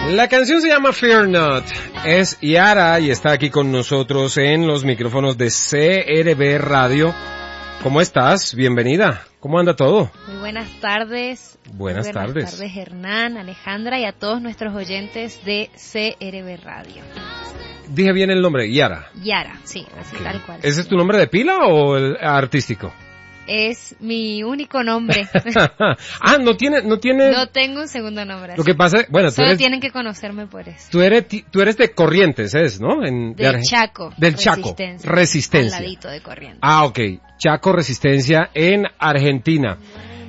La canción se llama Fear Not, es Yara y está aquí con nosotros en los micrófonos de CRB Radio. ¿Cómo estás? Bienvenida. ¿Cómo anda todo? Muy buenas tardes. Buenas tardes. Buenas tardes, Hernán, Alejandra y a todos nuestros oyentes de CRB Radio. Dije bien el nombre, Yara. Yara, sí, así tal cual. ¿Ese es tu nombre de pila o el artístico? Es mi único nombre. No tiene. No tengo un segundo nombre. Lo que pasa, bueno, solo tienen que conocerme por eso. Tú eres de Corrientes, ¿no? Del Chaco. Del Chaco. Resistencia. Al ladito de Corrientes. Ok. Chaco, Resistencia en Argentina.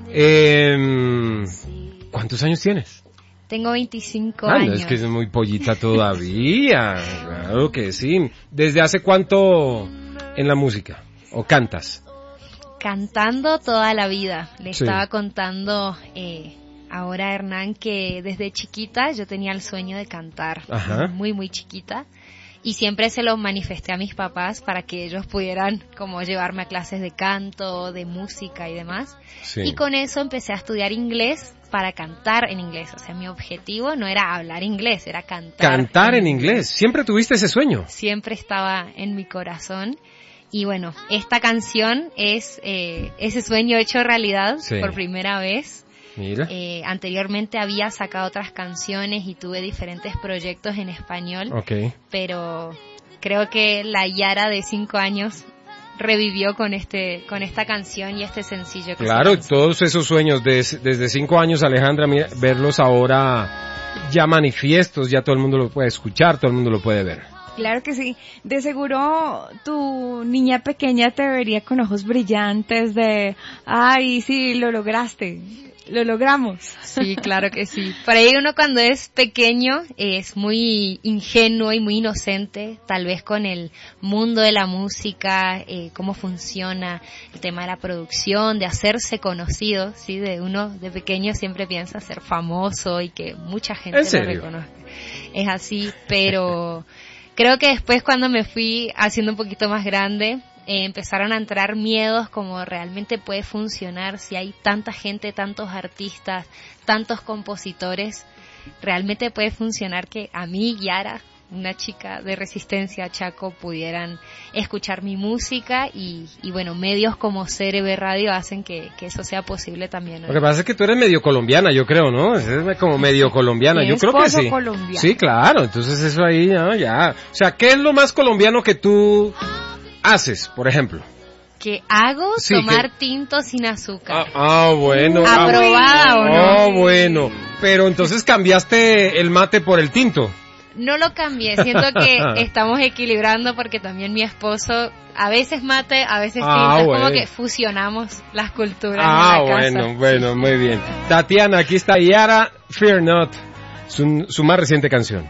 ¿Cuántos años tienes? Tengo 25 años. No, es que es muy pollita todavía. Claro que sí. ¿Desde hace cuánto en la música? ¿O cantas? Cantando toda la vida. Le estaba contando ahora a Hernán que desde chiquita yo tenía el sueño de cantar. Ajá. Muy, muy chiquita. Y siempre se lo manifesté a mis papás para que ellos pudieran como llevarme a clases de canto, de música y demás. Sí. Y con eso empecé a estudiar inglés para cantar en inglés. O sea, mi objetivo no era hablar inglés, era cantar. Cantar en inglés. ¿Siempre tuviste ese sueño? Siempre estaba en mi corazón. Y bueno, esta canción es ese sueño hecho realidad por primera vez. Mira. Anteriormente había sacado otras canciones y tuve diferentes proyectos en español. Okay. Pero creo que la Yara de 5 años revivió con esta canción y este sencillo. Claro, todos esos sueños desde 5 años, Alejandra, mira, verlos ahora ya manifiestos, ya todo el mundo lo puede escuchar, todo el mundo lo puede ver. Claro que sí. De seguro tu niña pequeña te vería con ojos brillantes de, ay, sí, lo lograste, lo logramos. Sí, claro que sí. Por ahí uno cuando es pequeño es muy ingenuo y muy inocente, tal vez con el mundo de la música, cómo funciona el tema de la producción, de hacerse conocido, sí, de uno de pequeño siempre piensa ser famoso y que mucha gente lo reconozca. Es así, pero creo que después cuando me fui haciendo un poquito más grande, empezaron a entrar miedos como realmente puede funcionar si hay tanta gente, tantos artistas, tantos compositores, realmente puede funcionar que a mí, Yara, una chica de Resistencia Chaco, pudieran escuchar mi música y bueno, medios como CRB Radio hacen que eso sea posible también. Lo que pasa es que tú eres medio colombiana, yo creo, ¿no? Es como medio colombiana, yo creo que sí. Colombiano. Sí, claro, entonces eso ahí, ¿no? Ya. O sea, ¿qué es lo más colombiano que tú haces, por ejemplo? ¿Qué hago? Sí, tomar tinto sin azúcar. Bueno. ¿Aprobada o no? Bueno. Pero entonces cambiaste el mate por el tinto. No lo cambié, siento que estamos equilibrando porque también mi esposo a veces mate, a veces tinto, es como que fusionamos las culturas en la casa. Bueno, muy bien. Tatiana, aquí está Yara, Fear Not, su más reciente canción.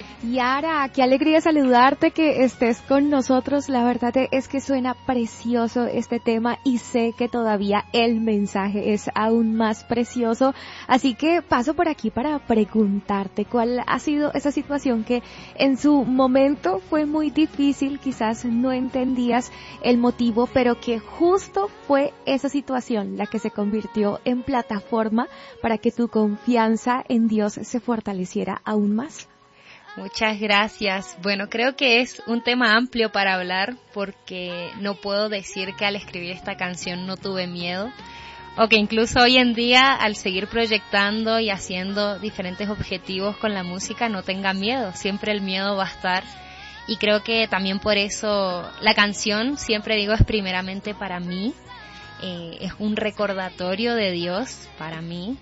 Yara, qué alegría saludarte, que estés con nosotros. La verdad es que suena precioso este tema y sé que todavía el mensaje es aún más precioso. Así que paso por aquí para preguntarte cuál ha sido esa situación que en su momento fue muy difícil, quizás no entendías el motivo, pero que justo fue esa situación la que se convirtió en plataforma para que tu confianza en Dios se fortaleciera aún más. Muchas gracias. Bueno, creo que es un tema amplio para hablar porque no puedo decir que al escribir esta canción no tuve miedo o que incluso hoy en día al seguir proyectando y haciendo diferentes objetivos con la música no tenga miedo. Siempre el miedo va a estar y creo que también por eso la canción, siempre digo, es primeramente para mí. Es un recordatorio de Dios para mí,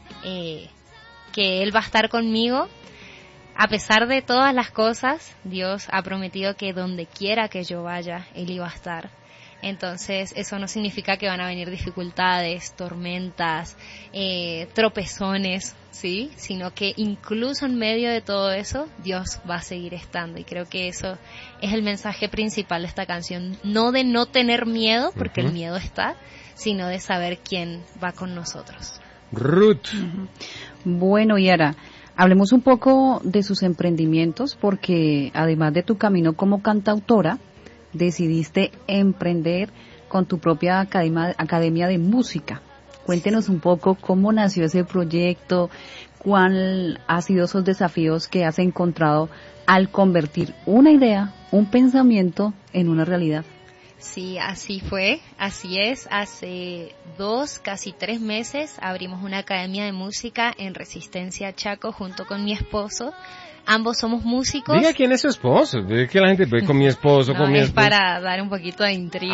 que Él va a estar conmigo. A pesar de todas las cosas, Dios ha prometido que donde quiera que yo vaya, Él iba a estar. Entonces, eso no significa que van a venir dificultades, tormentas, tropezones, ¿sí? Sino que incluso en medio de todo eso, Dios va a seguir estando. Y creo que eso es el mensaje principal de esta canción. No de no tener miedo, porque el miedo está, sino de saber quién va con nosotros. Ruth. Bueno, Yara, hablemos un poco de sus emprendimientos, porque además de tu camino como cantautora, decidiste emprender con tu propia academia de música. Cuéntenos un poco cómo nació ese proyecto, ¿cuál ha sido esos desafíos que has encontrado al convertir una idea, un pensamiento, en una realidad? Sí, así fue, así es. Hace 2, casi 3 meses abrimos una academia de música en Resistencia Chaco junto con mi esposo. Ambos somos músicos. Diga quién es su esposo. Es que la gente ve con mi esposo, No, con mi es esposo. para dar un poquito de intriga.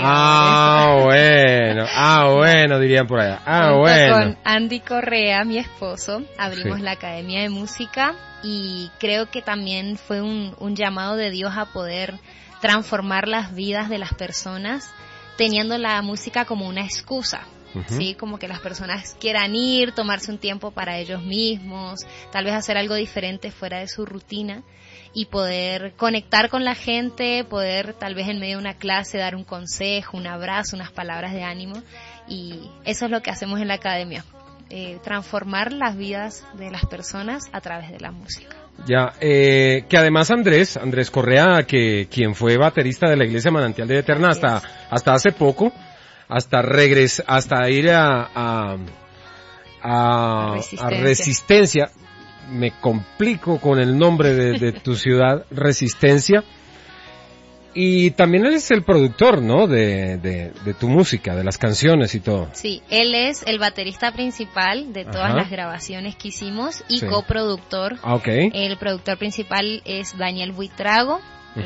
Bueno, dirían por allá. Junto con Andy Correa, mi esposo, abrimos la academia de música y creo que también fue un llamado de Dios a poder transformar las vidas de las personas teniendo la música como una excusa. Sí, como que las personas quieran ir, tomarse un tiempo para ellos mismos, tal vez hacer algo diferente fuera de su rutina y poder conectar con la gente, poder tal vez en medio de una clase dar un consejo, un abrazo, unas palabras de ánimo, y eso es lo que hacemos en la academia, transformar las vidas de las personas a través de la música. Ya, que además Andrés Correa, quien fue baterista de la Iglesia Manantial de Eterna hasta hace poco, hasta ir a Resistencia. Me complico con el nombre de tu ciudad, Resistencia. Y también él es el productor, ¿no? De tu música, de las canciones y todo. Sí, él es el baterista principal de todas las grabaciones que hicimos y coproductor. Okay. El productor principal es Daniel Buitrago,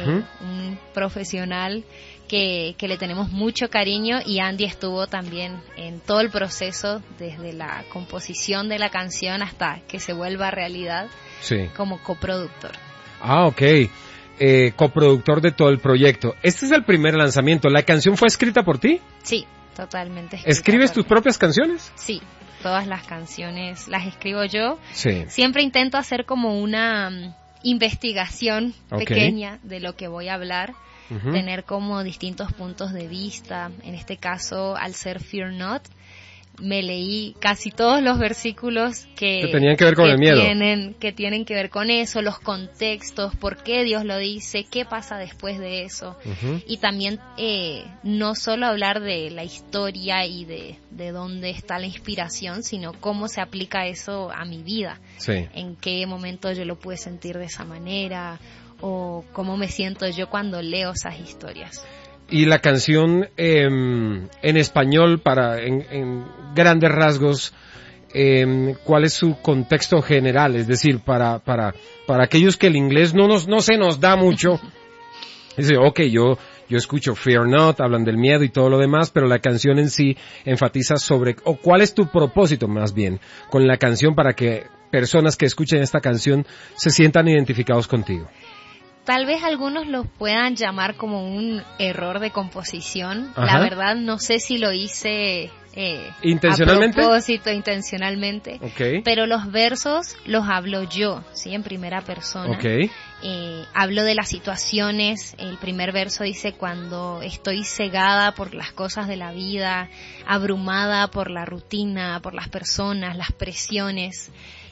un profesional que le tenemos mucho cariño, y Andy estuvo también en todo el proceso, desde la composición de la canción hasta que se vuelva realidad, como coproductor. Ok. Coproductor de todo el proyecto. Este es el primer lanzamiento. ¿La canción fue escrita por ti? Sí, totalmente. ¿Escribes tus propias canciones? Sí, todas las canciones las escribo yo. Sí. Siempre intento hacer como una investigación pequeña de lo que voy a hablar, tener como distintos puntos de vista. En este caso, al ser Fear Not, me leí casi todos los versículos que tenían que ver con el miedo, que tienen que ver con eso, los contextos, por qué Dios lo dice, qué pasa después de eso, y también no solo hablar de la historia y de dónde está la inspiración, sino cómo se aplica eso a mi vida, en qué momento yo lo pude sentir de esa manera, o cómo me siento yo cuando leo esas historias. Y la canción en español, en grandes rasgos, ¿cuál es su contexto general? Es decir, para aquellos que el inglés no se nos da mucho. Dice, yo escucho Fear Not, hablan del miedo y todo lo demás, pero la canción en sí enfatiza sobre, o ¿cuál es tu propósito más bien con la canción para que personas que escuchen esta canción se sientan identificados contigo? Tal vez algunos lo puedan llamar como un error de composición. La verdad no sé si lo hice ¿intencionalmente? A propósito, intencionalmente. Pero los versos los hablo yo, ¿sí? En primera persona. Hablo de las situaciones. El primer verso dice: cuando estoy cegada por las cosas de la vida, abrumada por la rutina, por las personas, las presiones,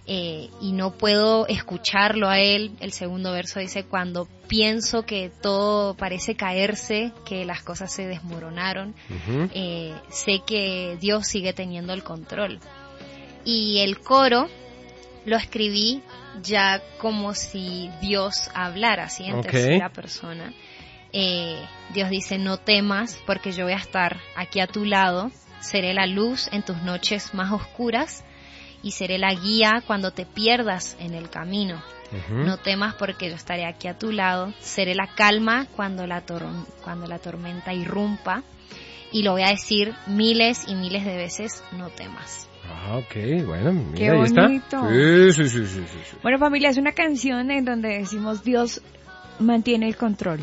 y no puedo escucharlo a él. El segundo verso dice: cuando pienso que todo parece caerse, que las cosas se desmoronaron, sé que Dios sigue teniendo el control. Y el coro lo escribí ya como si Dios hablara, así en tercera persona. Dios dice: no temas, porque yo voy a estar aquí a tu lado, seré la luz en tus noches más oscuras, y seré la guía cuando te pierdas en el camino. No temas, porque yo estaré aquí a tu lado. Seré la calma cuando la tormenta irrumpa. Y lo voy a decir miles y miles de veces: no temas. Bueno, mira, qué ahí bonito. Está. Sí. Bueno, familia, es una canción en donde decimos Dios mantiene el control.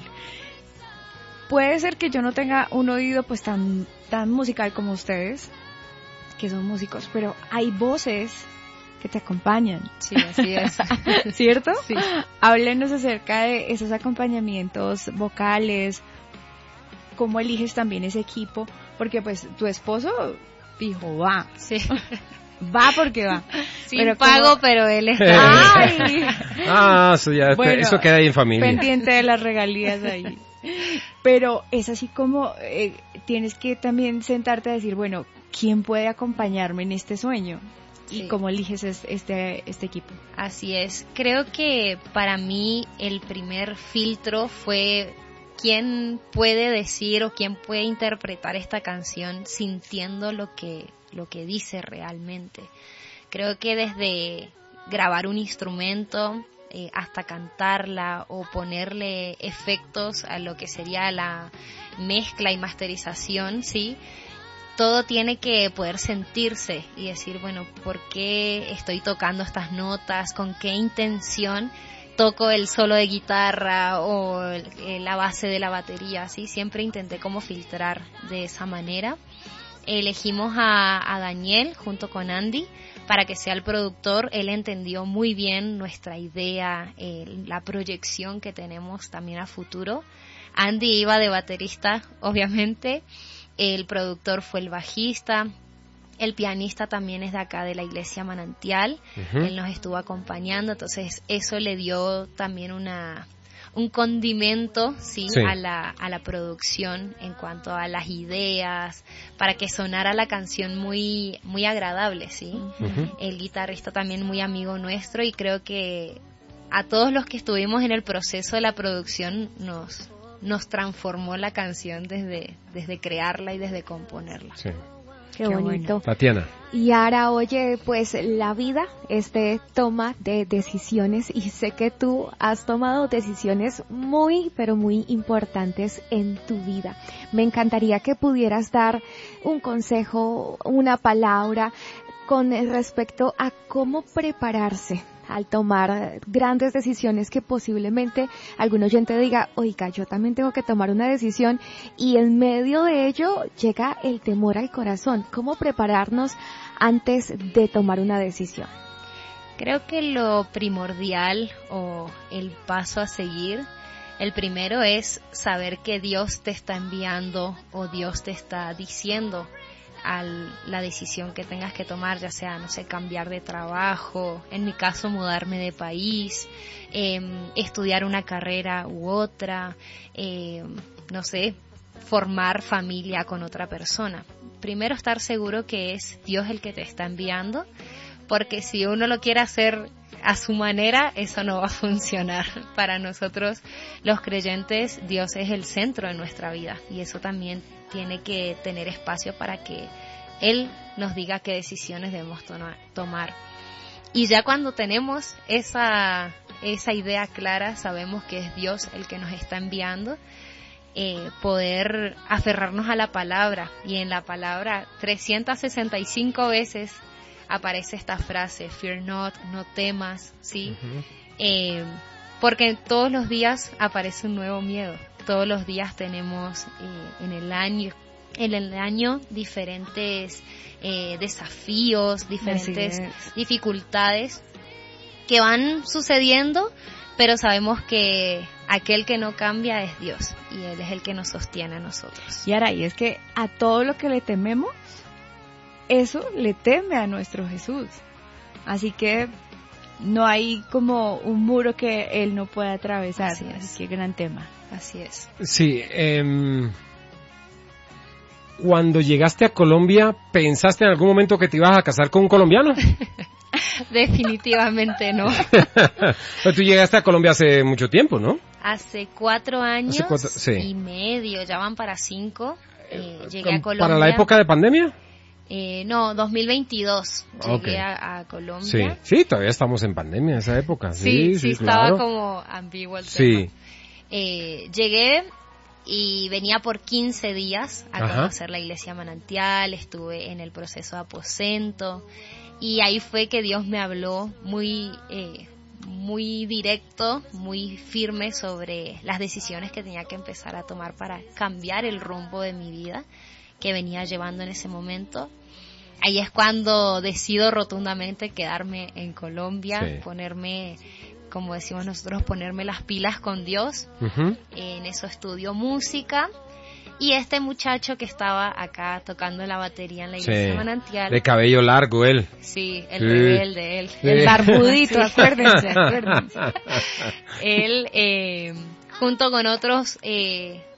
Puede ser que yo no tenga un oído pues tan musical como ustedes, que son músicos, pero hay voces que te acompañan. Sí, así es. ¿Cierto? Sí. Háblenos acerca de esos acompañamientos vocales, cómo eliges también ese equipo, porque pues tu esposo dijo, va. Sí. Va porque va. Sin pero pago, pero él está. ¡Ay! Eso queda ahí en familia. Pendiente de las regalías ahí. Pero es así como tienes que también sentarte a decir, bueno, ¿quién puede acompañarme en este sueño? y cómo eliges este equipo. Así es. Creo que para mí el primer filtro fue quién puede decir o quién puede interpretar esta canción sintiendo lo que dice realmente. Creo que desde grabar un instrumento hasta cantarla o ponerle efectos a lo que sería la mezcla y masterización, ¿sí? Todo tiene que poder sentirse y decir, bueno, ¿por qué estoy tocando estas notas? ¿Con qué intención toco el solo de guitarra o la base de la batería? ¿Sí? Siempre intenté como filtrar de esa manera. Elegimos a Daniel junto con Andy para que sea el productor. Él entendió muy bien nuestra idea, la proyección que tenemos también a futuro. Andy iba de baterista, obviamente. El productor fue el bajista. El pianista también es de acá, de la Iglesia Manantial. Él nos estuvo acompañando, entonces eso le dio también un condimento, ¿sí? A la producción en cuanto a las ideas, para que sonara la canción muy muy agradable, ¿sí? El guitarrista también muy amigo nuestro, y creo que a todos los que estuvimos en el proceso de la producción nos transformó la canción desde crearla y desde componerla. Sí. Qué bonito. Tatiana. Y ahora, oye, pues la vida toma de decisiones, y sé que tú has tomado decisiones muy, pero muy importantes en tu vida. Me encantaría que pudieras dar un consejo, una palabra con respecto a cómo prepararse al tomar grandes decisiones que posiblemente algún oyente diga, oiga, yo también tengo que tomar una decisión, y en medio de ello llega el temor al corazón. ¿Cómo prepararnos antes de tomar una decisión? Creo que lo primordial o el paso a seguir, el primero es saber que Dios te está enviando o Dios te está diciendo a la decisión que tengas que tomar, ya sea, no sé, cambiar de trabajo, en mi caso mudarme de país, estudiar una carrera u otra, no sé, formar familia con otra persona. Primero estar seguro que es Dios el que te está enviando, porque si uno lo quiere hacer a su manera, eso no va a funcionar. Para nosotros, los creyentes, Dios es el centro de nuestra vida, y eso también tiene que tener espacio para que Él nos diga qué decisiones debemos tomar. Y ya cuando tenemos esa idea clara, sabemos que es Dios el que nos está enviando, poder aferrarnos a la palabra. Y en la palabra 365 veces aparece esta frase, fear not, no temas, ¿sí? Porque todos los días aparece un nuevo miedo. Todos los días tenemos en el año diferentes desafíos, diferentes dificultades que van sucediendo, pero sabemos que aquel que no cambia es Dios, y Él es el que nos sostiene a nosotros. Y ahora, y es que a todo lo que le tememos, eso le teme a nuestro Jesús. Así que no hay como un muro que Él no pueda atravesar. Así que gran tema. Así es. Sí, cuando llegaste a Colombia, ¿pensaste en algún momento que te ibas a casar con un colombiano? Definitivamente no. Pero tú llegaste a Colombia hace mucho tiempo, ¿no? Hace 4 años y medio, ya van para 5. Llegué a Colombia. ¿Para la época de pandemia? No, 2022 llegué a Colombia. Sí, todavía estamos en pandemia en esa época. Sí, estaba claro. como ambiguo el tema. Llegué y venía por 15 días a conocer la Iglesia Manantial, estuve en el proceso de aposento, y ahí fue que Dios me habló muy directo, muy firme sobre las decisiones que tenía que empezar a tomar para cambiar el rumbo de mi vida que venía llevando en ese momento. Ahí es cuando decido rotundamente quedarme en Colombia, ponerme, como decimos nosotros, ponerme las pilas con Dios. En eso estudio música. Y este muchacho que estaba acá tocando la batería en la Iglesia Manantial. De cabello largo él. Sí, el rebelde él. El barbudito, acuérdense. Él, junto con otros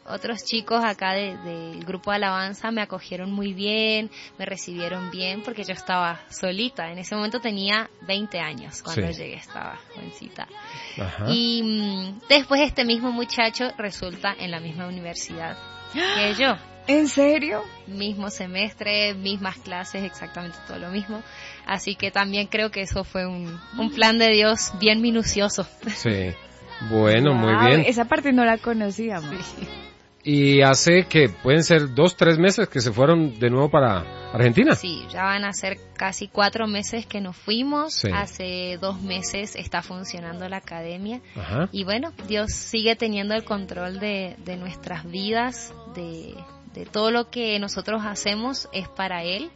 otros chicos acá del grupo de alabanza me acogieron muy bien, me recibieron bien, porque yo estaba solita. En ese momento tenía 20 años cuando llegué, estaba jovencita. Ajá. Y después este mismo muchacho resulta en la misma universidad que yo. ¿En serio? Mismo semestre, mismas clases, exactamente todo lo mismo. Así que también creo que eso fue un plan de Dios bien minucioso. Sí. Bueno, Wow, muy bien. Esa parte no la conocíamos. Sí. Y hace que pueden ser 2-3 meses que se fueron de nuevo para Argentina. Sí, ya van a ser casi 4 meses que nos fuimos. Sí. Hace 2 meses está funcionando la academia. Ajá. Y bueno, Dios sigue teniendo el control de nuestras vidas, de todo lo que nosotros hacemos es para Él.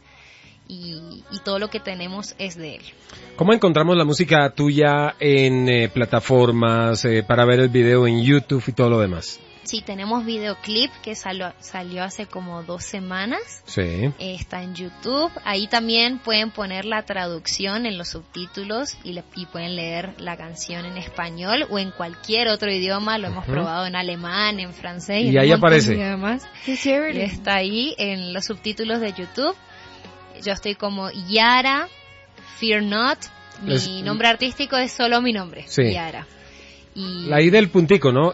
Y todo lo que tenemos es de Él. ¿Cómo encontramos la música tuya en plataformas, para ver el video en YouTube y todo lo demás? Sí, tenemos videoclip que salió hace como 2 semanas. Sí. Está en YouTube. Ahí también pueden poner la traducción en los subtítulos y pueden leer la canción en español o en cualquier otro idioma. Lo hemos probado en alemán, en francés. Y ahí aparece. Qué chévere. Y está ahí en los subtítulos de YouTube. Yo estoy como Yara, Fear Not. Mi nombre artístico es solo mi nombre, sí. Yara. Y la I del puntico, ¿no?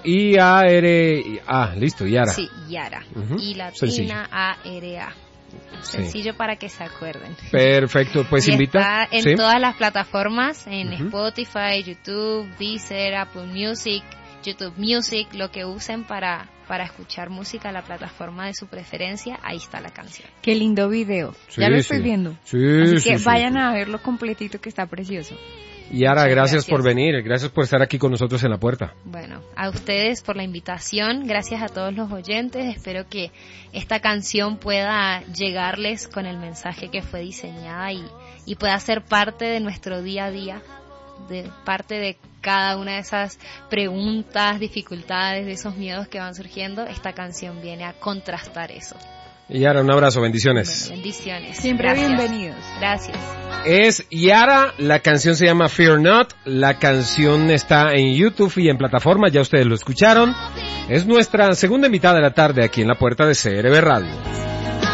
I-A-R-A, listo, Yara. Sí, Yara. Y latina sencillo. A-R-A. Sencillo para que se acuerden. Perfecto, pues y invita. Está en ¿sí? todas las plataformas, en Spotify, YouTube, Deezer, Apple Music, YouTube Music, lo que usen para escuchar música, la plataforma de su preferencia, ahí está la canción. Qué lindo video. Sí, ya lo estoy viendo. Sí, Así que sí, vayan sí. a verlo completito, que está precioso. Yara, Muchas gracias por gracias. venir, gracias por estar aquí con nosotros en la puerta. Bueno, a ustedes por la invitación, gracias a todos los oyentes, espero que esta canción pueda llegarles con el mensaje que fue diseñada y pueda ser parte de nuestro día a día, de parte de cada una de esas preguntas, dificultades, de esos miedos que van surgiendo. Esta canción viene a contrastar eso. Yara, un abrazo, bendiciones. Bueno, bendiciones. Siempre Gracias. bienvenidos. Gracias. Es Yara, la canción se llama Fear Not, la canción está en YouTube y en plataformas, ya ustedes lo escucharon. Es nuestra segunda invitada de la tarde aquí en la puerta de CRB Radio.